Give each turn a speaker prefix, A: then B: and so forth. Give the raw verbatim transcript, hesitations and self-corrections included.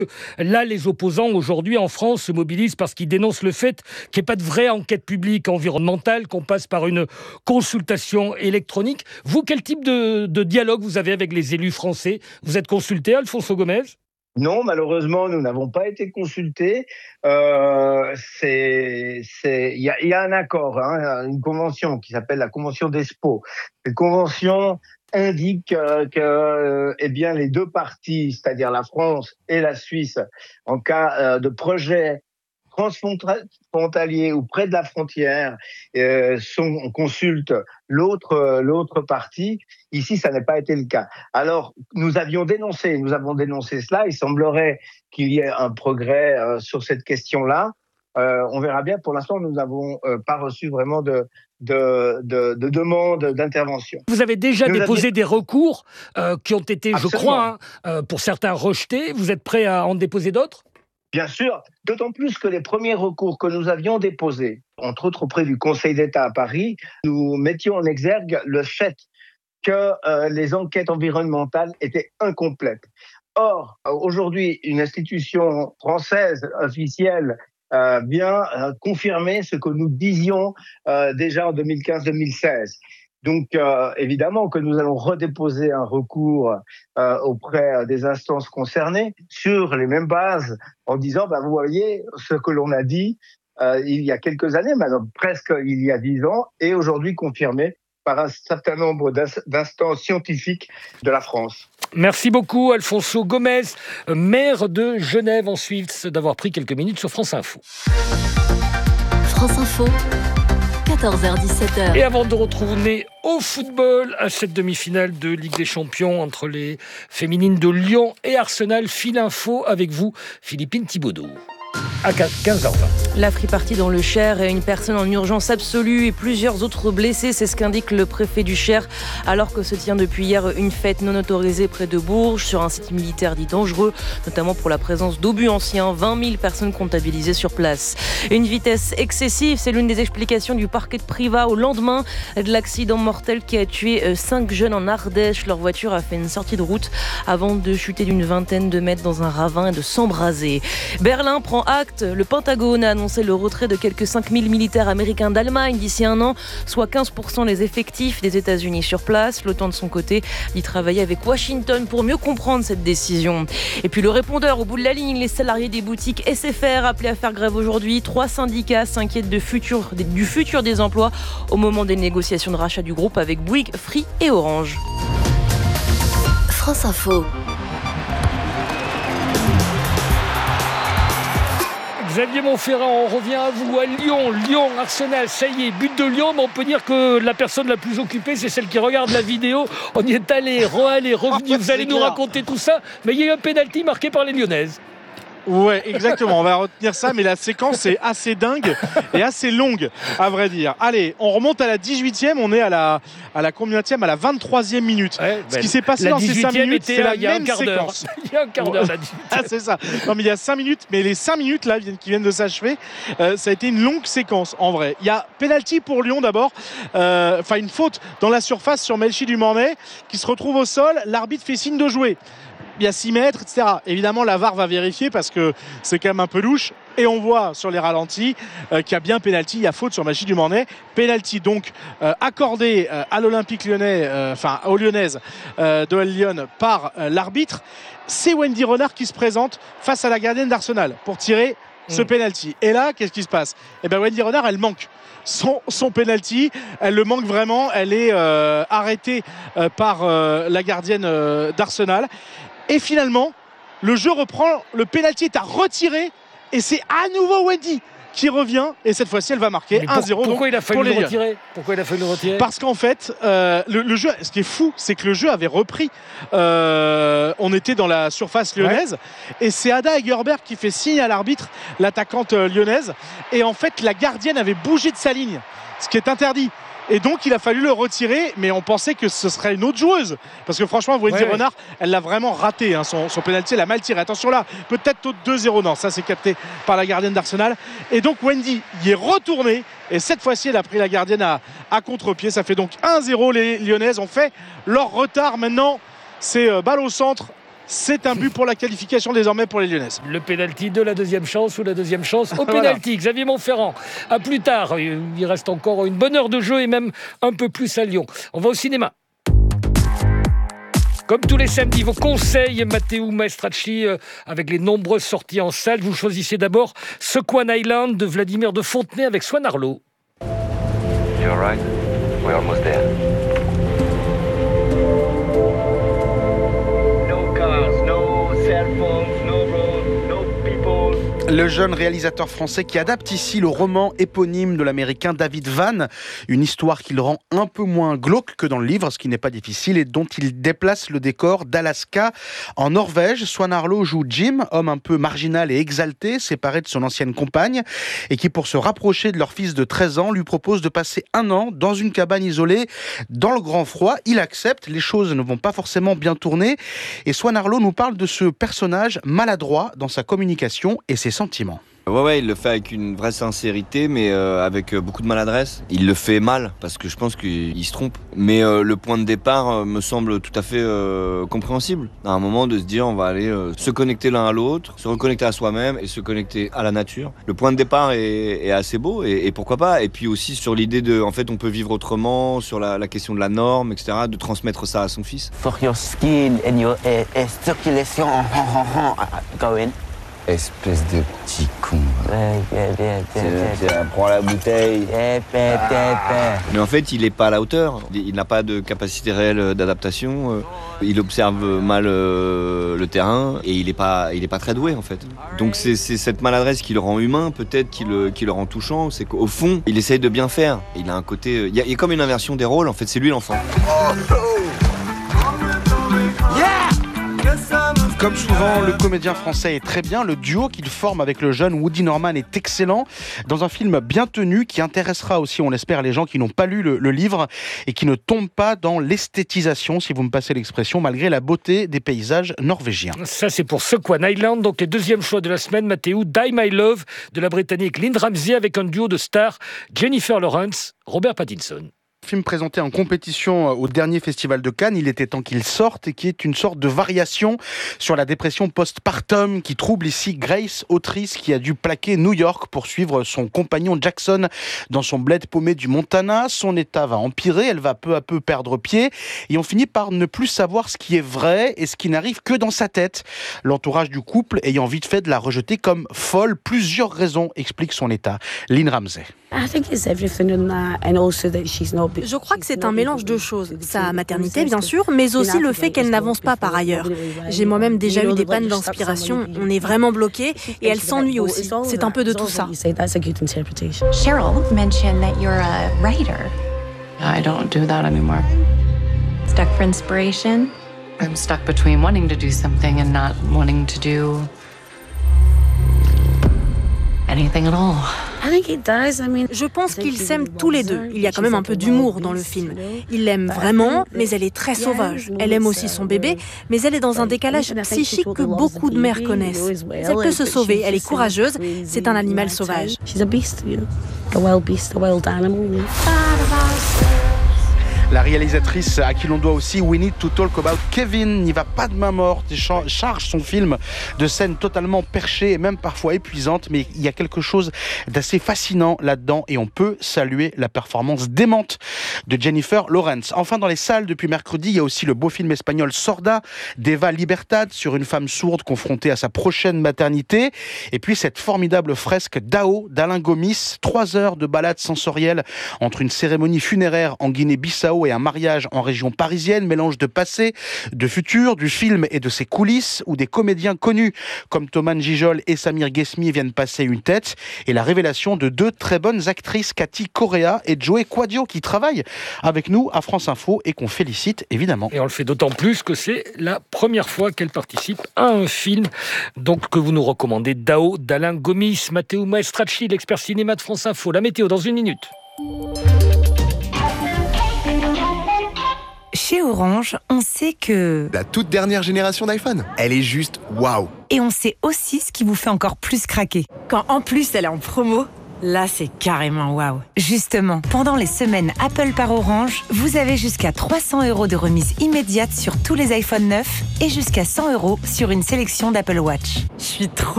A: Là, les opposants, aujourd'hui, en France, se mobilisent parce qu'ils dénoncent le fait qu'il n'y ait pas de vraie enquête publique environnementale, qu'on passe par une consultation électronique. Vous, quel type de, de dialogue vous avez avec les élus français ? Vous êtes consulté, Alfonso Gomez ?
B: Non, malheureusement, nous n'avons pas été consultés. Euh, c'est, c'est, il y a, il y a un accord, hein, une convention qui s'appelle la convention d'Espoo. Cette convention indique euh, que, euh, eh bien, les deux parties, c'est-à-dire la France et la Suisse, en cas euh, de projet transfrontalier ou près de la frontière, euh, sont, on consulte l'autre, l'autre partie. Ici, ça n'a pas été le cas. Alors, nous avions dénoncé, nous avons dénoncé cela. Il semblerait qu'il y ait un progrès euh, sur cette question-là. Euh, on verra bien. Pour l'instant, nous n'avons euh, pas reçu vraiment de, de, de, de demande d'intervention.
A: Vous avez déjà
B: nous
A: déposé
B: avions...
A: des recours euh, qui ont été,
B: Absolument.
A: je crois, hein, euh, pour certains rejetés. Vous êtes prêt à en déposer d'autres ?
B: Bien sûr, d'autant plus que les premiers recours que nous avions déposés, entre autres auprès du Conseil d'État à Paris, nous mettions en exergue le fait que euh, les enquêtes environnementales étaient incomplètes. Or, aujourd'hui, une institution française officielle euh, vient euh, confirmer ce que nous disions euh, déjà en deux mille quinze deux mille seize. Donc, euh, évidemment que nous allons redéposer un recours euh, auprès des instances concernées sur les mêmes bases en disant, bah, vous voyez, ce que l'on a dit euh, il y a quelques années, maintenant presque il y a dix ans, est aujourd'hui confirmé par un certain nombre d'instances scientifiques de la France.
A: Merci beaucoup, Alfonso Gomez, maire de Genève en Suisse, d'avoir pris quelques minutes sur France Info.
C: France Info. quatorze heures dix-sept heures.
A: Et avant de retourner au football, à cette demi-finale de Ligue des Champions entre les féminines de Lyon et Arsenal, file info avec vous, Philippine Thibaudot. À quinze heures vingt.
D: La free party dans le Cher, une personne en urgence absolue et plusieurs autres blessés, c'est ce qu'indique le préfet du Cher, alors que se tient depuis hier une fête non autorisée près de Bourges, sur un site militaire dit dangereux, notamment pour la présence d'obus anciens, vingt mille personnes comptabilisées sur place. Une vitesse excessive, c'est l'une des explications du parquet de Privas au lendemain de l'accident mortel qui a tué cinq jeunes en Ardèche. Leur voiture a fait une sortie de route avant de chuter d'une vingtaine de mètres dans un ravin et de s'embraser. Berlin prend acte, le Pentagone a annoncé le retrait de quelques cinq mille militaires américains d'Allemagne d'ici un an, soit quinze pour cent des effectifs des États-Unis sur place. L'OTAN de son côté dit travailler avec Washington pour mieux comprendre cette décision. Et puis le répondeur au bout de la ligne, les salariés des boutiques S F R appelés à faire grève aujourd'hui. Trois syndicats s'inquiètent de futur, du futur des emplois au moment des négociations de rachat du groupe avec Bouygues, Free et Orange.
C: France Info.
A: Xavier Montferrand, on revient à vous, à Lyon. Lyon, Arsenal, ça y est, but de Lyon, mais on peut dire que la personne la plus occupée, c'est celle qui regarde la vidéo. On y est allé, re-allé, revenu, vous allez nous raconter tout ça, mais il y a eu un pénalty marqué par les Lyonnaises.
E: Ouais, exactement, on va retenir ça, mais la séquence est assez dingue et assez longue, à vrai dire. Allez, on remonte à la dix-huitième, on est à la, à la combienième, à la vingt-troisième minute. Ouais, Ce ben, qui s'est passé dans ces cinq minutes, c'est la même séquence.
A: Il y a un quart d'heure, la dix-huitième.
E: Ah, c'est ça. Non, mais il y a cinq minutes, mais les cinq minutes là qui viennent de s'achever, euh, ça a été une longue séquence, en vrai. Il y a pénalty pour Lyon d'abord, enfin euh, une faute dans la surface sur Melchi Dumornay, qui se retrouve au sol, l'arbitre fait signe de jouer. Il y a six mètres, et cetera. Évidemment, la V A R va vérifier parce que c'est quand même un peu louche. Et on voit sur les ralentis euh, qu'il y a bien pénalty, il y a faute sur Melchi Dumornay. Pénalty donc euh, accordé euh, à l'Olympique lyonnais, euh, enfin aux Lyonnaises euh, de Lyon par euh, l'arbitre. C'est Wendy Renard qui se présente face à la gardienne d'Arsenal pour tirer ce mmh. pénalty. Et là, qu'est-ce qui se passe ? Eh bien, Wendy Renard, elle manque son, son pénalty. Elle le manque vraiment. Elle est euh, arrêtée euh, par euh, la gardienne euh, d'Arsenal. Et finalement, le jeu reprend, le pénalty est à retirer et c'est à nouveau Wendy qui revient et cette fois-ci elle va marquer pour, un zéro.
A: Pourquoi
E: donc,
A: il a fallu
E: pour
A: le
E: les
A: retirer Pourquoi il a fallu le retirer
E: Parce qu'en fait, euh, le, le jeu, ce qui est fou, c'est que le jeu avait repris. Euh, on était dans la surface lyonnaise ouais. et c'est Ada Hegerberg qui fait signe à l'arbitre, l'attaquante lyonnaise. Et en fait, la gardienne avait bougé de sa ligne, ce qui est interdit. Et donc il a fallu le retirer, mais on pensait que ce serait une autre joueuse, parce que franchement Wendy ouais, Renard ouais. elle l'a vraiment raté hein, son, son pénalty, elle a mal tiré, attention là, peut-être au deux zéro, non ça c'est capté par la gardienne d'Arsenal. Et donc Wendy y est retournée et cette fois-ci elle a pris la gardienne à, à contre-pied. Ça fait donc un zéro, les Lyonnaises ont fait leur retard. Maintenant c'est euh, balle au centre, C'est un but pour la qualification désormais pour les Lyonnaises.
A: Le pénalty de la deuxième chance ou la deuxième chance au pénalty. Voilà. Xavier Montferrand, à plus tard. Il reste encore une bonne heure de jeu et même un peu plus à Lyon. On va au cinéma. Comme tous les samedis, vos conseils, Matteo Maestracchi, euh, avec les nombreuses sorties en salle. Vous choisissez d'abord Swan Island de Vladimir de Fontenay avec Swan Arlo.
F: You're right. We're almost there.
B: No cars, no cell phones, no road, no people.
G: Le jeune réalisateur français qui adapte ici le roman éponyme de l'américain David Vann, une histoire qu'il rend un peu moins glauque que dans le livre, ce qui n'est pas difficile, et dont il déplace le décor d'Alaska en Norvège. Swan Arlo joue Jim, homme un peu marginal et exalté, séparé de son ancienne compagne, et qui, pour se rapprocher de leur fils de treize ans, lui propose de passer un an dans une cabane isolée dans le grand froid. Il accepte, les choses ne vont pas forcément bien tourner, et Swan Arlo nous parle de ce personnage maladroit dans sa communication et ses sentiments.
H: Ouais, ouais, il le fait avec une vraie sincérité, mais euh, avec beaucoup de maladresse. Il le fait mal, parce que je pense qu'il se trompe. Mais euh, le point de départ euh, me semble tout à fait euh, compréhensible. À un moment, de se dire, on va aller euh, se connecter l'un à l'autre, se reconnecter à soi-même et se connecter à la nature. Le point de départ est, est assez beau, et, et pourquoi pas. Et puis aussi sur l'idée de, en fait, on peut vivre autrement, sur la, la question de la norme, et cetera, de transmettre ça à son fils.
I: For your skin and your uh, uh, circulation, go in.
F: Espèce de petit con.
I: Ouais, bien, bien, bien, bien.
H: Prends la bouteille.
I: Ah.
H: Mais en fait, il n'est pas à la hauteur. Il n'a pas de capacité réelle d'adaptation. Il observe mal le terrain et il n'est pas, il est pas très doué en fait. Donc c'est, c'est cette maladresse qui le rend humain, peut-être qui le, qui le rend touchant. C'est qu'au fond, il essaye de bien faire. Il a un côté, il y a, il y a comme une inversion des rôles. En fait, c'est lui l'enfant. Oh, oh.
G: Comme souvent, le comédien français est très bien. Le duo qu'il forme avec le jeune Woody Norman est excellent. Dans un film bien tenu qui intéressera aussi, on l'espère, les gens qui n'ont pas lu le, le livre et qui ne tombent pas dans l'esthétisation, si vous me passez l'expression, malgré la beauté des paysages norvégiens.
A: Ça, c'est pour Swan Island. Donc, les deuxième choix de la semaine, Matteo, Die My Love de la Britannique Lynne Ramsay avec un duo de stars, Jennifer Lawrence, Robert Pattinson.
G: Film présenté en compétition au dernier festival de Cannes, Il était temps qu'il sorte, et qui est une sorte de variation sur la dépression postpartum qui trouble ici Grace, autrice qui a dû plaquer New York pour suivre son compagnon Jackson dans son bled paumé du Montana. Son état va empirer, elle va peu à peu perdre pied et on finit par ne plus savoir ce qui est vrai et ce qui n'arrive que dans sa tête. L'entourage du couple ayant vite fait de la rejeter comme folle. Plusieurs raisons expliquent son état. Lynne Ramsay.
J: Je crois que c'est un mélange de choses. Sa maternité, bien sûr, mais aussi le fait qu'elle n'avance pas par ailleurs. J'ai moi-même déjà eu des pannes d'inspiration. On est vraiment bloqué et elle s'ennuie aussi. C'est un peu de tout ça.
K: Cheryl mentioned that you're a writer.
L: I don't do that anymore.
K: Stuck for inspiration?
L: I'm stuck between wanting to do something and not wanting to do anything at all.
J: Je pense qu'ils s'aiment tous les deux. Il y a quand même un peu d'humour dans le film. Il l'aime vraiment, mais elle est très sauvage. Elle aime aussi son bébé, mais elle est dans un décalage psychique que beaucoup de mères connaissent. Elle peut se sauver, elle est courageuse, c'est un animal sauvage.
G: La réalisatrice à qui l'on doit aussi We Need to Talk About Kevin n'y va pas de main morte et charge son film de scènes totalement perchées et même parfois épuisantes, mais il y a quelque chose d'assez fascinant là-dedans et on peut saluer la performance démente de Jennifer Lawrence. Enfin, dans les salles depuis mercredi, il y a aussi le beau film espagnol Sorda d'Eva Libertad sur une femme sourde confrontée à sa prochaine maternité, et puis cette formidable fresque Dao d'Alain Gomis, trois heures de balade sensorielle entre une cérémonie funéraire en Guinée-Bissau et un mariage en région parisienne, mélange de passé, de futur, du film et de ses coulisses, où des comédiens connus comme Thomas Gijol et Samir Ghesmi viennent passer une tête, et la révélation de deux très bonnes actrices, Cathy Correa et Joey Quadio, qui travaillent avec nous à France Info et qu'on félicite évidemment.
A: Et on le fait d'autant plus que c'est la première fois qu'elle participe à un film donc que vous nous recommandez, Dao d'Alain Gomis. Matteo Maestracchi, l'expert cinéma de France Info. La météo dans une minute.
M: Chez Orange, on sait que...
N: la toute dernière génération d'iPhone, elle est juste waouh.
M: Et on sait aussi ce qui vous fait encore plus craquer. Quand en plus elle est en promo. Là, c'est carrément waouh. Justement, pendant les semaines Apple par Orange, vous avez jusqu'à trois cents euros de remise immédiate sur tous les iPhone neufs et jusqu'à cent euros sur une sélection d'Apple Watch. Je suis trop